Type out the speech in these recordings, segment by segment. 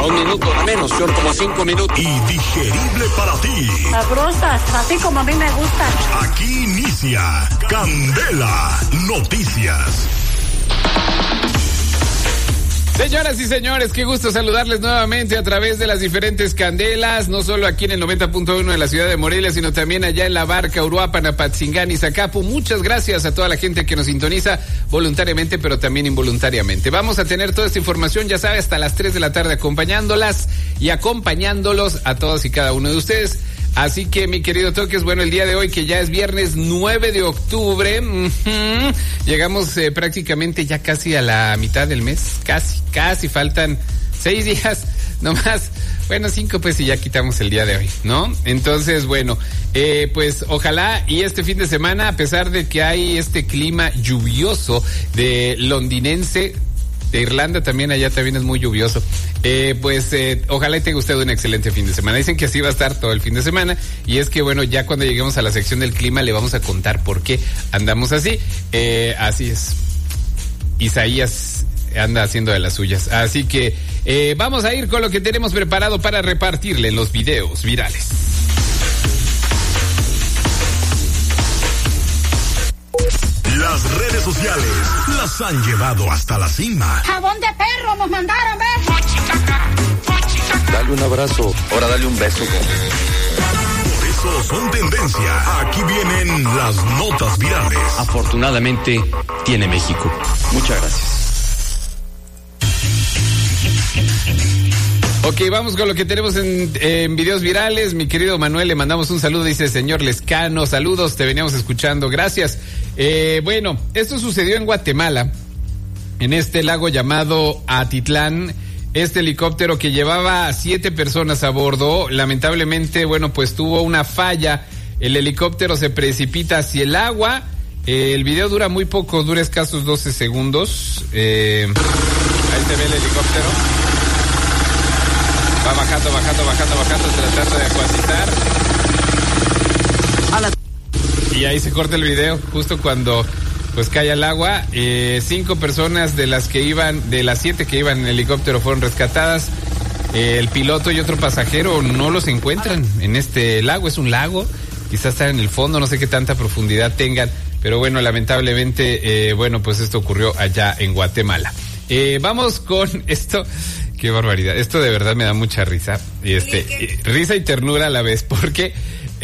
a 1 minuto, a menos, son como 5 minutos. Y digerible para ti. Sabrosas, así como a mí me gustan. Aquí inicia Candela Noticias. Señoras y señores, qué gusto saludarles nuevamente a través de las diferentes candelas, no solo aquí en el 90.1 de la ciudad de Morelia, sino también allá en La Barca, Uruapan, Apatzingán y Zacapu. Muchas gracias a toda la gente que nos sintoniza voluntariamente, pero también involuntariamente. Vamos a tener toda esta información, ya sabe, hasta las 3 de la tarde acompañándolas y acompañándolos a todos y cada uno de ustedes. Así que, mi querido Toques, bueno, el día de hoy, que ya es viernes 9 de octubre, llegamos prácticamente ya casi a la mitad del mes, casi faltan 6 días, nomás, bueno, 5 pues y ya quitamos el día de hoy, ¿no? Entonces, bueno, pues ojalá y este fin de semana, a pesar de que hay este clima lluvioso de londinense, de Irlanda también, allá también es muy lluvioso. Ojalá y tenga usted un excelente fin de semana. Dicen que así va a estar todo el fin de semana. Y es que, bueno, ya cuando lleguemos a la sección del clima le vamos a contar por qué andamos así. Así es. Isaías anda haciendo de las suyas. Así que vamos a ir con lo que tenemos preparado para repartirle en los videos virales. Las redes sociales las han llevado hasta la cima. Jabón de perro nos mandaron, ¿ves? Dale un abrazo, ahora dale un beso. Por eso son tendencia. Aquí vienen las notas virales. Afortunadamente tiene México. Muchas gracias. Ok, vamos con lo que tenemos en videos virales. Mi querido Manuel, le mandamos un saludo. Dice, señor Lescano, saludos, te veníamos escuchando, gracias. Bueno, esto sucedió en Guatemala, en este lago llamado Atitlán. Este helicóptero que llevaba 7 personas a bordo, lamentablemente, bueno, pues tuvo una falla. El helicóptero se precipita hacia el agua. El video dura muy poco, dura escasos 12 segundos. Ahí se ve el helicóptero. Va bajando, tratando de acuatizar. Y ahí se corta el video, justo cuando pues cae al agua. 5 personas de las 7 que iban en el helicóptero fueron rescatadas. El piloto y otro pasajero no los encuentran en este lago, es un lago, quizás está en el fondo, no sé qué tanta profundidad tengan, pero bueno, lamentablemente, bueno, pues esto ocurrió allá en Guatemala. Vamos con esto. Qué barbaridad. Esto de verdad me da mucha risa. Risa y ternura a la vez, porque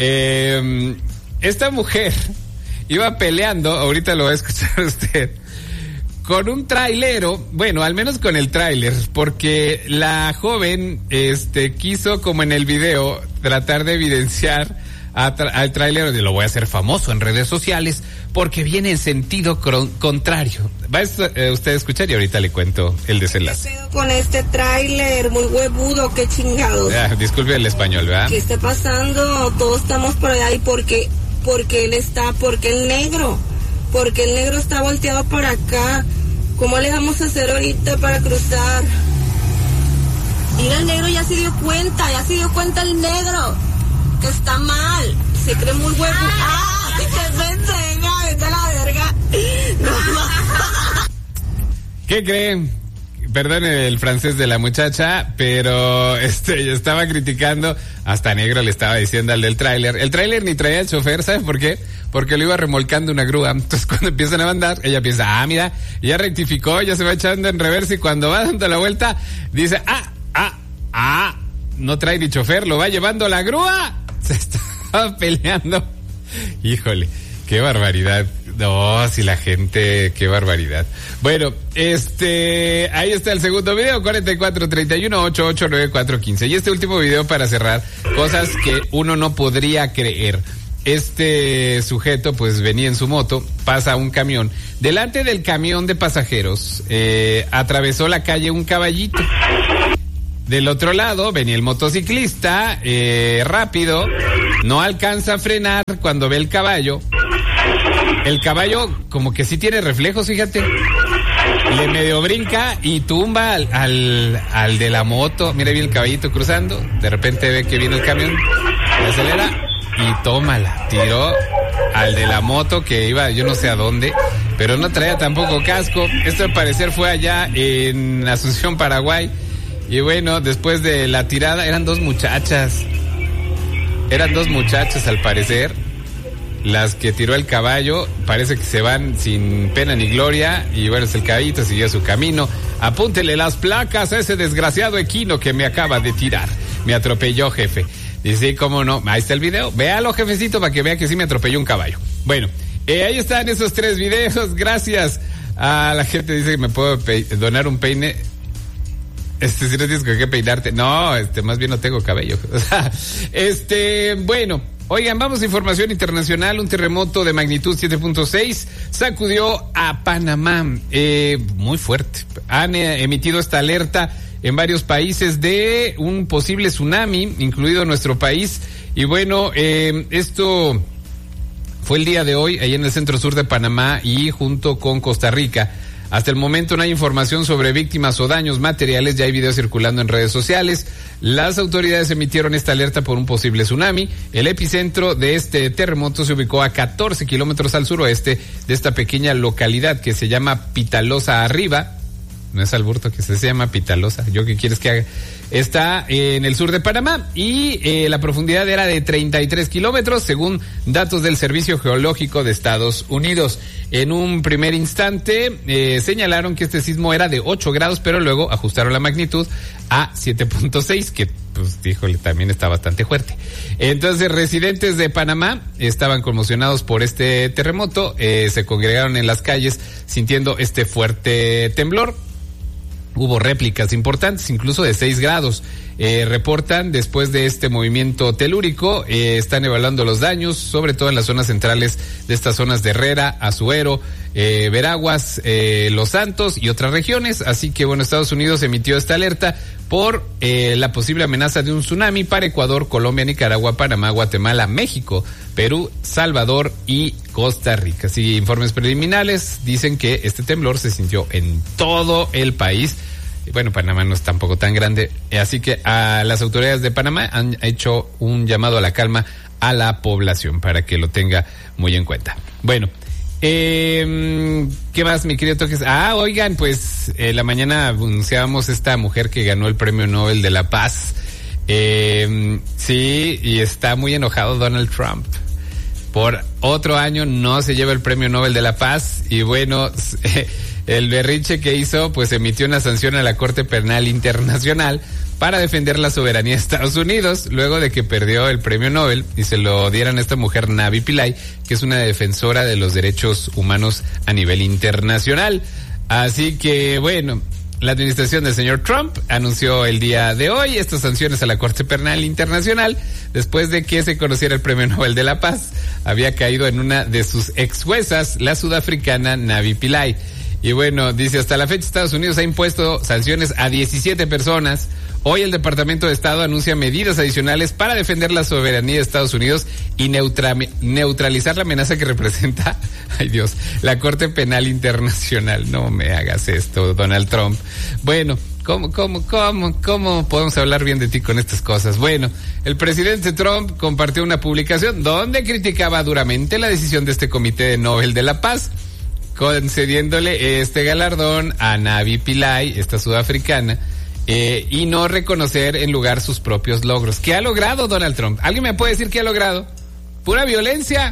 esta mujer iba peleando, ahorita lo va a escuchar usted, con un trailero, bueno, al menos con el tráiler, porque la joven quiso, como en el video, tratar de evidenciar al tráiler, de lo voy a hacer famoso en redes sociales, porque viene en sentido contrario. Va a usted a escuchar y ahorita le cuento el desenlace. ¿Qué pedo con este tráiler? Muy huevudo, qué chingados. Disculpe el español, ¿verdad? ¿Qué está pasando? Todos estamos por allá y porque el negro está volteado para acá. ¿Cómo le vamos a hacer ahorita para cruzar? Mira, el negro ya se dio cuenta el negro, que está mal. Se cree muy huevo. ¡Ah! ¡Qué pendeja! ¡Vete a la verga! ¿Qué creen? Perdón el francés de la muchacha, pero estaba criticando, hasta negro le estaba diciendo al del tráiler. El tráiler ni traía el chofer, ¿saben por qué? Porque lo iba remolcando una grúa. Entonces cuando empiezan a andar, ella piensa, mira, ya rectificó, ya se va echando en reversa, y cuando va dando la vuelta, dice, no trae ni chofer, lo va llevando la grúa. Se estaba peleando. Híjole, qué barbaridad. No, si la gente, qué barbaridad. Bueno, ahí está el segundo video, 4431-889415. Y este último video para cerrar, cosas que uno no podría creer. Este sujeto pues venía en su moto, pasa un camión. Delante del camión de pasajeros, atravesó la calle un caballito. Del otro lado venía el motociclista, rápido, no alcanza a frenar cuando ve el caballo. El caballo como que sí tiene reflejos, fíjate. Le medio brinca y tumba al de la moto. Mira bien el caballito cruzando. De repente ve que viene el camión, le acelera y tómala. Tiró al de la moto que iba yo no sé a dónde, pero no traía tampoco casco. Esto al parecer fue allá en Asunción, Paraguay. Y bueno, después de la tirada, eran dos muchachas al parecer, las que tiró el caballo. Parece que se van sin pena ni gloria. Y bueno, el caballito siguió su camino. Apúntele las placas a ese desgraciado equino que me acaba de tirar. Me atropelló, jefe. Dice, ¿cómo no? Ahí está el video. Véalo, jefecito, para que vea que sí me atropelló un caballo. Bueno, ahí están esos 3 videos. Gracias a la gente. Dice que me puedo donar un peine. Si no tienes con qué peinarte. No, más bien no tengo cabello. Bueno, oigan, vamos a información internacional. Un terremoto de magnitud 7.6 sacudió a Panamá. Muy fuerte. Han emitido esta alerta en varios países de un posible tsunami, incluido nuestro país. Y bueno, esto fue el día de hoy, ahí en el centro sur de Panamá y junto con Costa Rica. Hasta el momento no hay información sobre víctimas o daños materiales, ya hay videos circulando en redes sociales. Las autoridades emitieron esta alerta por un posible tsunami. El epicentro de este terremoto se ubicó a 14 kilómetros al suroeste de esta pequeña localidad que se llama Pitalosa Arriba. No es Alburto, que se llama Pitalosa. ¿Yo qué quieres que haga? Está en el sur de Panamá y la profundidad era de 33 kilómetros, según datos del Servicio Geológico de Estados Unidos. En un primer instante señalaron que este sismo era de 8 grados, pero luego ajustaron la magnitud a 7.6, que pues, híjole, también está bastante fuerte. Entonces, residentes de Panamá estaban conmocionados por este terremoto, se congregaron en las calles sintiendo este fuerte temblor. Hubo réplicas importantes, incluso de 6 grados. Reportan después de este movimiento telúrico, están evaluando los daños, sobre todo en las zonas centrales de estas zonas de Herrera, Azuero, Veraguas, Los Santos y otras regiones. Así que bueno, Estados Unidos emitió esta alerta por la posible amenaza de un tsunami para Ecuador, Colombia, Nicaragua, Panamá, Guatemala, México, Perú, Salvador y Costa Rica. Así, informes preliminares dicen que este temblor se sintió en todo el país. Bueno, Panamá no es tampoco tan grande, así que a las autoridades de Panamá han hecho un llamado a la calma a la población para que lo tenga muy en cuenta. Bueno, ¿qué más, mi querido Toques? Oigan, pues la mañana anunciábamos esta mujer que ganó el Premio Nobel de la Paz. Sí, y está muy enojado Donald Trump. Por otro año no se lleva el Premio Nobel de la Paz y bueno, el berrinche que hizo, pues emitió una sanción a la Corte Penal Internacional para defender la soberanía de Estados Unidos, luego de que perdió el Premio Nobel y se lo dieran a esta mujer Navi Pillay, que es una defensora de los derechos humanos a nivel internacional. Así que bueno, la administración del señor Trump anunció el día de hoy estas sanciones a la Corte Penal Internacional después de que se conociera el Premio Nobel de la Paz. Había caído en una de sus ex juezas, la sudafricana Navi Pillay. Y bueno, dice, hasta la fecha Estados Unidos ha impuesto sanciones a 17 personas. Hoy el Departamento de Estado anuncia medidas adicionales para defender la soberanía de Estados Unidos y neutralizar la amenaza que representa, ay Dios, la Corte Penal Internacional. No me hagas esto, Donald Trump. Bueno, ¿cómo podemos hablar bien de ti con estas cosas? Bueno, el presidente Trump compartió una publicación donde criticaba duramente la decisión de este Comité de Nobel de la Paz, concediéndole este galardón a Navi Pillay, esta sudafricana, y no reconocer en lugar sus propios logros. ¿Qué ha logrado Donald Trump? ¿Alguien me puede decir qué ha logrado? Pura violencia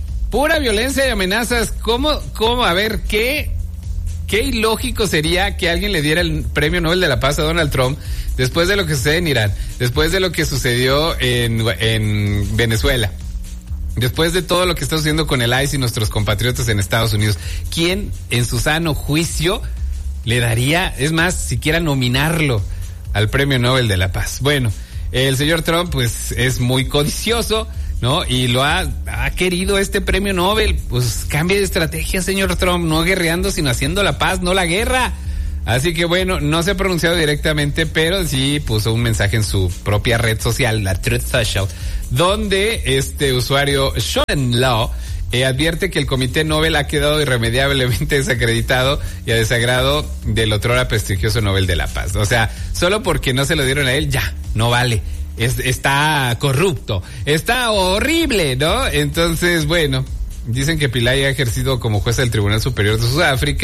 y amenazas. ¿Cómo? A ver, ¿qué ilógico sería que alguien le diera el Premio Nobel de la Paz a Donald Trump después de lo que sucede en Irán, después de lo que sucedió en Venezuela? Después de todo lo que está sucediendo con el ICE y nuestros compatriotas en Estados Unidos, ¿quién en su sano juicio le daría, es más, siquiera nominarlo al Premio Nobel de la Paz? Bueno, el señor Trump pues es muy codicioso, ¿no? Y lo ha querido este Premio Nobel. Pues cambie de estrategia, señor Trump, no guerreando, sino haciendo la paz, no la guerra. Así que bueno, no se ha pronunciado directamente, pero sí puso un mensaje en su propia red social, la Truth Social, donde este usuario, Sean Law, advierte que el Comité Nobel ha quedado irremediablemente desacreditado y a desagrado del otrora prestigioso Nobel de la Paz. O sea, solo porque no se lo dieron a él, ya, no vale. Está corrupto, está horrible, ¿no? Entonces, bueno, dicen que Pillay ha ejercido como jueza del Tribunal Superior de Sudáfrica,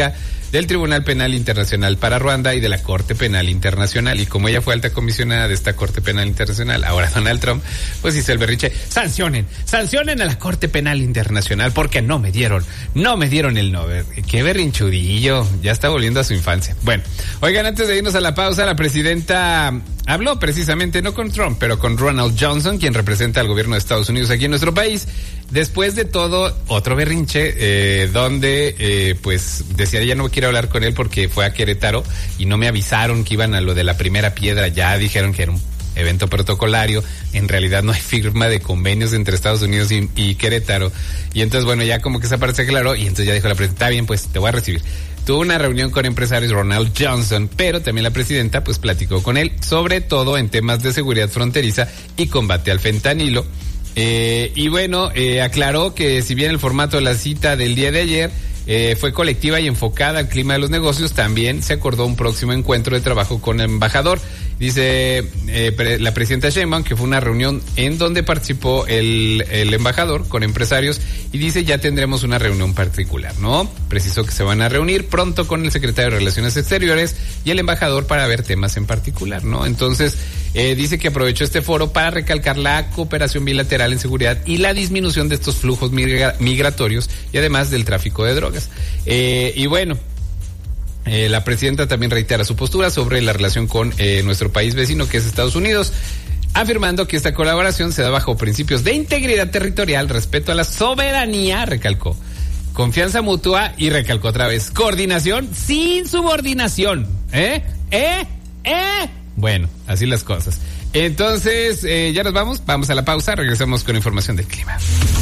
del Tribunal Penal Internacional para Ruanda y de la Corte Penal Internacional. Y como ella fue alta comisionada de esta Corte Penal Internacional, ahora Donald Trump, pues hizo el berrinche: sancionen a la Corte Penal Internacional porque no me dieron el Nobel. Qué berrinchudillo, ya está volviendo a su infancia. Bueno, oigan, antes de irnos a la pausa, la presidenta habló precisamente, no con Trump, pero con Ronald Johnson, quien representa al gobierno de Estados Unidos aquí en nuestro país. Después de todo, otro berrinche, donde pues decía, ya no quiero hablar con él porque fue a Querétaro y no me avisaron que iban a lo de la primera piedra. Ya dijeron que era un evento protocolario, en realidad no hay firma de convenios entre Estados Unidos y Querétaro. Y entonces, bueno, ya como que esa parte se aclaró y entonces ya dijo la presidenta: está bien, pues te voy a recibir. Tuvo una reunión con empresarios Ronald Johnson, pero también la presidenta pues platicó con él, sobre todo en temas de seguridad fronteriza y combate al fentanilo. Y bueno, aclaró que si bien el formato de la cita del día de ayer fue colectiva y enfocada al clima de los negocios, también se acordó un próximo encuentro de trabajo con el embajador. Dice la presidenta Sheinbaum que fue una reunión en donde participó el embajador con empresarios y dice: ya tendremos una reunión particular, ¿no? Precisó que se van a reunir pronto con el secretario de Relaciones Exteriores y el embajador para ver temas en particular, ¿no? Entonces, dice que aprovechó este foro para recalcar la cooperación bilateral en seguridad y la disminución de estos flujos migratorios y además del tráfico de drogas. Y bueno, la presidenta también reitera su postura sobre la relación con nuestro país vecino, que es Estados Unidos, afirmando que esta colaboración se da bajo principios de integridad territorial, respeto a la soberanía, recalcó, confianza mutua y recalcó otra vez, coordinación sin subordinación. Bueno, así las cosas. Entonces, ya nos vamos a la pausa, regresamos con información del clima.